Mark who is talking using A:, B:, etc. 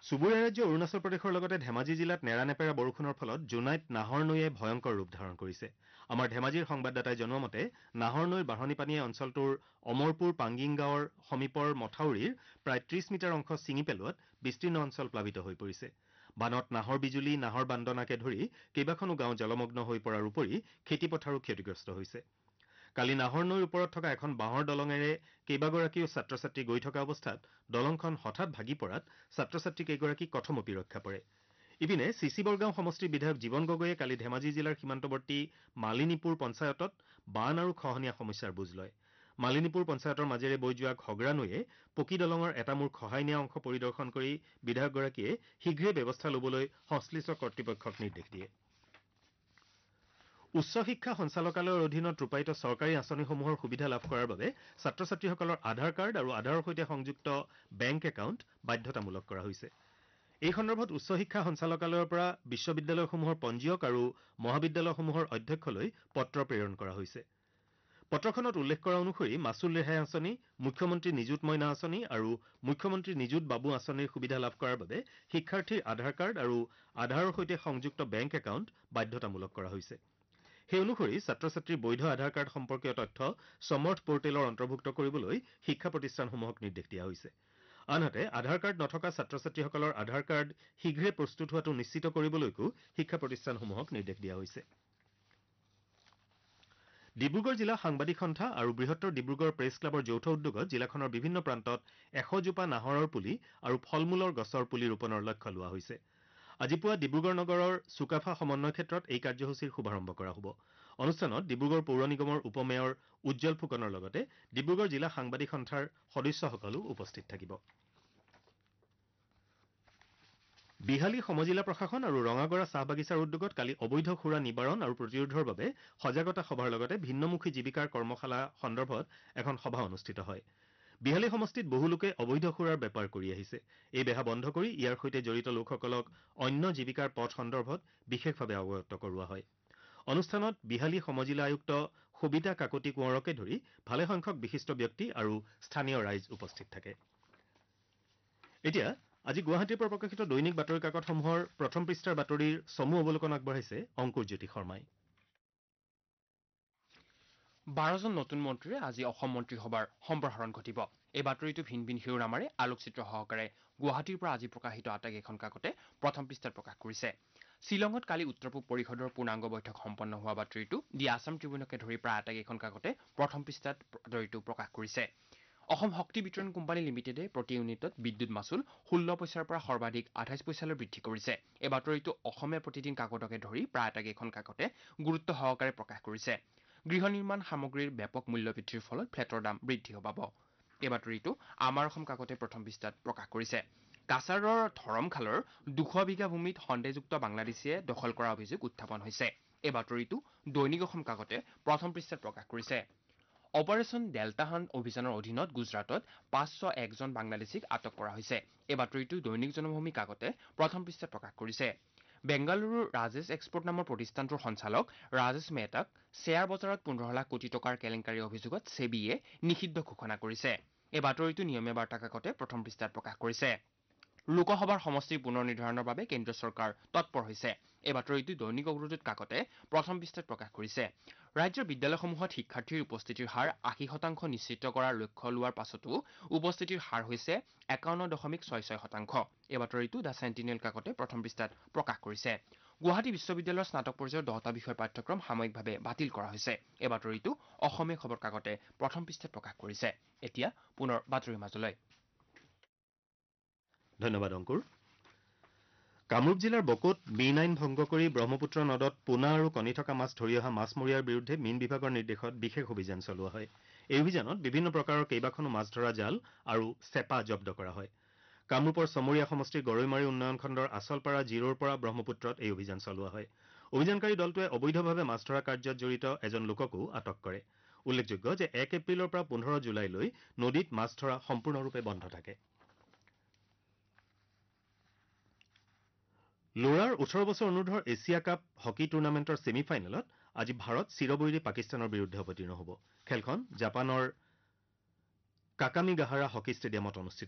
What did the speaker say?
A: চুবুৰীয়া ৰাজ্য অৰুণাচল প্ৰদেশৰ লগতে ধেমাজি জিলাত নেৰানেপেৰা বৰষুণৰ ফলত জোনাইত নাহৰ নৈয়ে ভয়ংকৰ ৰূপ ধাৰণ কৰিছে। আমাৰ ধেমাজিৰ সংবাদদাতাই জনোৱা মতে নাহৰ নৈৰ বাঢ়নী পানীয়ে অঞ্চলটোৰ অমৰপুৰ পাংগিং গাঁৱৰ সমীপৰ মথাউৰিৰ প্ৰায় ৩০ মিটাৰ অংশ ছিঙি পেলোৱাত বিস্তীৰ্ণ অঞ্চল প্লাৱিত হৈ পৰিছে। বানত নাহৰ বিজুলী নাহৰ বান্দনাকে ধৰি কেইবাখনো গাঁও জলমগ্ন হৈ পৰাৰ উপৰি খেতিপথাৰো ক্ষতিগ্ৰস্ত হৈছে। কালি নাহৰ নৈৰ ওপৰত থকা এখন বাঁহৰ দলঙেৰে কেইবাগৰাকীও ছাত্ৰ ছাত্ৰী গৈ থকা অৱস্থাত দলংখন হঠাৎ ভাগি পৰাত ছাত্ৰ ছাত্ৰী কেইগৰাকীক কথমপি ৰক্ষা পৰে। ইপিনে চিচি বৰগাঁও সমষ্টিৰ বিধায়ক জীৱন গগৈয়ে কালি ধেমাজি জিলাৰ সীমান্তৱৰ্তী মালিনীপুৰ পঞ্চায়তত বান আৰু খহনীয়া সমস্যাৰ বুজ লয়। মালিনীপুৰ পঞ্চায়তৰ মাজেৰে বৈ যোৱা ঘগ্ৰা নৈয়ে পকী দলঙৰ এটা মূৰ খহাই নিয়া অংশ পৰিদৰ্শন কৰি বিধায়কগৰাকীয়ে শীঘ্ৰে ব্যৱস্থা ল'বলৈ সংশ্লিষ্ট কৰ্তৃপক্ষক নিৰ্দেশ দিয়ে। উচ্চ শিক্ষা সঞ্চালকালয়ৰ অধীনত ৰূপায়িত চৰকাৰী আঁচনিসমূহৰ সুবিধা লাভ কৰাৰ বাবে ছাত্ৰ ছাত্ৰীসকলৰ আধাৰ কাৰ্ড আৰু আধাৰৰ সৈতে সংযুক্ত বেংক একাউণ্ট বাধ্যতামূলক কৰা হৈছে। এই সন্দৰ্ভত উচ্চ শিক্ষা সঞ্চালকালয়ৰ পৰা বিশ্ববিদ্যালয়সমূহৰ পঞ্জীয়ক আৰু মহাবিদ্যালয়সমূহৰ অধ্যক্ষলৈ পত্ৰ প্ৰেৰণ কৰা হৈছে। পত্ৰখনত উল্লেখ কৰা অনুসৰি মাচুল ৰেহাই আঁচনি, মুখ্যমন্ত্ৰী নিযুত মইনা আঁচনি আৰু মুখ্যমন্ত্ৰী নিযুত বাবু আঁচনিৰ সুবিধা লাভ কৰাৰ বাবে শিক্ষাৰ্থীৰ আধাৰ কাৰ্ড আৰু আধাৰৰ সৈতে সংযুক্ত বেংক একাউণ্ট বাধ্যতামূলক কৰা হৈছে। সেই অনুসৰি ছাত্ৰ ছাত্ৰীৰ বৈধ আধাৰ কাৰ্ড সম্পৰ্কীয় তথ্য সমৰ্থ পৰ্টেলৰ অন্তৰ্ভুক্ত কৰিবলৈ শিক্ষা প্ৰতিষ্ঠানসমূহক নিৰ্দেশ দিয়া হৈছে। আনহাতে আধাৰ কাৰ্ড নথকা ছাত্ৰ ছাত্ৰীসকলৰ আধাৰ কাৰ্ড শীঘ্ৰে প্ৰস্তুত হোৱাটো নিশ্চিত কৰিবলৈকো শিক্ষা প্ৰতিষ্ঠানসমূহক নিৰ্দেশ দিয়া হৈছে। ডিব্ৰুগড় জিলা সাংবাদিক সন্থা আৰু বৃহত্তৰ ডিব্ৰুগড় প্ৰেছ ক্লাবৰ যৌথ উদ্যোগত জিলাখনৰ বিভিন্ন প্ৰান্তত ১০০ জোপা নাহৰৰ পুলি আৰু ফল মূলৰ গছৰ পুলি ৰোপণৰ লক্ষ্য লোৱা হৈছে। আজি পুৱা ডিব্ৰুগড় নগৰৰ চুকাফা সমন্বয় ক্ষেত্ৰত এই কাৰ্যসূচীৰ শুভাৰম্ভ কৰা হ'ব। অনুষ্ঠানত ডিব্ৰুগড় পৌৰ নিগমৰ উপ মেয়ৰ উজ্জ্বল ফুকনৰ লগতে ডিব্ৰুগড় জিলা সাংবাদিক সন্থাৰ সদস্যসকলো উপস্থিত থাকিব। বিহালী সমজিলা প্ৰশাসন আৰু ৰঙাগড়া চাহ বাগিচাৰ উদ্যোগত কালি অবৈধ সুৰা নিবাৰণ আৰু প্ৰতিৰোধৰ বাবে সজাগতা সভাৰ লগতে ভিন্নমুখী জীৱিকাৰ কৰ্মশালা সন্দৰ্ভত এখন সভা অনুষ্ঠিত হয়। বিহালী সমষ্টিত বহু লোকে অবৈধ সুৰাৰ বেপাৰ কৰি আহিছে। এই বেহা বন্ধ কৰি ইয়াৰ সৈতে জড়িত লোকসকলক অন্য জীৱিকাৰ পথ সন্দৰ্ভত বিশেষভাৱে অৱগত কৰোৱা হয়। অনুষ্ঠানত বিহালী সমজিলা আয়ুক্ত সবিতা কাকতি কোঁৱৰকে ধৰি ভালেসংখ্যক বিশিষ্ট ব্যক্তি আৰু স্থানীয় ৰাইজ উপস্থিত থাকে। এতিয়া আজি গুৱাহাটীৰ পৰা প্ৰকাশিত দৈনিক বাতৰি কাকতসমূহৰ প্ৰথম পৃষ্ঠাৰ বাতৰিৰ চমু অৱলোকন আগবঢ়াইছে অংকুৰজ্যোতি শৰ্মাই।
B: ১২জন নতুন মন্ত্ৰীৰে আজি অসম মন্ত্ৰীসভাৰ সম্প্ৰসাৰণ ঘটিব। এই বাতৰিটো ভিন ভিন শিৰোনামাৰে আলোকচিত্ৰ সহকাৰে গুৱাহাটীৰ পৰা আজি প্ৰকাশিত আটাইকেইখন কাকতে প্ৰথম পৃষ্ঠাত প্ৰকাশ কৰিছে। শ্বিলঙত কালি উত্তৰ পূব পৰিষদৰ পূৰ্ণাংগ বৈঠক সম্পন্ন হোৱা বাতৰিটো দি আছাম ট্ৰিবিউনকে ধৰি প্ৰায় আটাইকেইখন কাকতে প্ৰথম পৃষ্ঠাত বাতৰিটো প্ৰকাশ কৰিছে। অসম শক্তি বিতৰণ কোম্পানী লিমিটেডে প্ৰতি ইউনিটত বিদ্যুৎ মাচুল 16 পইচাৰ পৰা সৰ্বাধিক 28 পইচালৈ বৃদ্ধি কৰিছে। এই বাতৰিটো অসমীয়া প্ৰতিদিন কাকতকে ধৰি প্ৰায় আটাইকেইখন কাকতে গুৰুত্ব সহকাৰে প্ৰকাশ কৰিছে। গৃহ নিৰ্মাণ সামগ্ৰীৰ ব্যাপক মূল্যবৃদ্ধিৰ ফলত ফ্লেটৰ দাম বৃদ্ধি পাব। এই বাতৰিটো আমাৰ অসম কাকতে প্ৰথম পৃষ্ঠাত প্ৰকাশ কৰিছে। কাছাৰৰ ধৰমখালৰ 200 বিঘা ভূমিত সন্দেহযুক্ত বাংলাদেশীয়ে দখল কৰাৰ অভিযোগ উত্থাপন হৈছে। এই বাতৰিটো দৈনিক অসম কাকতে প্ৰথম পৃষ্ঠাত প্ৰকাশ কৰিছে। অপাৰেচন ডেল্টা হাণ্ট অভিযানৰ অধীনত গুজৰাটত 501 জন বাংলাদেশীক আটক কৰা হৈছে। এই বাতৰিটো দৈনিক জনমভূমি কাকতে প্ৰথম পৃষ্ঠাত প্ৰকাশ কৰিছে। বেংগালুৰুৰ ৰাজেশ এক্সপৰ্ট নামৰ প্ৰতিষ্ঠানটোৰ সঞ্চালক ৰাজেশ মেহতাক শ্বেয়াৰ বজাৰত 15 লাখ কোটি টকাৰ কেলেংকাৰীৰ অভিযোগত ছেবিয়ে নিষিদ্ধ ঘোষণা কৰিছে। এই বাতৰিটো নিয়মীয়া বাৰ্তা কাকতে প্ৰথম পৃষ্ঠাত প্ৰকাশ কৰিছে। লোকসভাৰ সমষ্টিৰ পুনৰ নিৰ্ধাৰণৰ বাবে কেন্দ্ৰীয় চৰকাৰ তৎপৰ হৈছে। এই বাতৰিটো দৈনিক অগ্ৰদূত কাকতে প্ৰথম পৃষ্ঠাত প্ৰকাশ কৰিছে। ৰাজ্যৰ বিদ্যালয়সমূহত শিক্ষাৰ্থীৰ উপস্থিতিৰ হাৰ 80% নিশ্চিত কৰাৰ লক্ষ্য লোৱাৰ পাছতো উপস্থিতিৰ হাৰ হৈছে 51.66%। এই বাতৰিটো দ্য চেণ্টিনেল কাকতে প্ৰথম পৃষ্ঠাত প্ৰকাশ কৰিছে। গুৱাহাটী বিশ্ববিদ্যালয়ৰ স্নাতক পৰ্যায়ৰ 10টা বিষয়ৰ পাঠ্যক্ৰম সাময়িকভাৱে বাতিল কৰা হৈছে। এই বাতৰিটো অসমীয়া খবৰ কাকতে প্ৰথম পৃষ্ঠাত প্ৰকাশ কৰিছে। এতিয়া পুনৰ বাতৰিৰ মাজলৈ।
A: ধন্যবাদ অংকুৰ। কামৰূপ জিলাৰ বকোত মীন আইন ভংগ কৰি ব্ৰহ্মপুত্ৰ নদত পোনা আৰু কণী থকা মাছ ধৰি অহা মাছমৰীয়াৰ বিৰুদ্ধে মীন বিভাগৰ নিৰ্দেশত বিশেষ অভিযান চলোৱা হয়। এই অভিযানত বিভিন্ন প্ৰকাৰৰ কেইবাখনো মাছ ধৰা জাল আৰু চেপা জব্দ কৰা হয়। কামৰূপৰ চমৰীয়া সমষ্টিৰ গৰৈমাৰী উন্নয়ন খণ্ডৰ আচলপাৰা জিৰ'ৰ পৰা ব্ৰহ্মপুত্ৰত এই অভিযান চলোৱা হয়। অভিযানকাৰী দলটোৱে অবৈধভাৱে মাছ ধৰা কাৰ্যত জড়িত এজন লোককো আটক কৰে। উল্লেখযোগ্য যে 1 এপ্ৰিলৰ পৰা 15 জুলাইলৈ নদীত মাছ ধৰা সম্পূৰ্ণৰূপে বন্ধ থাকে। ল'ৰাৰ 18 বছৰ অনুৰ্ধৰ এছিয়া কাপ হকী টুৰ্ণামেণ্টৰ ছেমি ফাইনেলত আজি ভাৰত চিৰবৈৰী পাকিস্তানৰ বিৰুদ্ধে অৱতীৰ্ণ হ'ব। খেলখন জাপানৰ কাকামিগাহাৰা হকী ষ্টেডিয়ামত অনুষ্ঠিত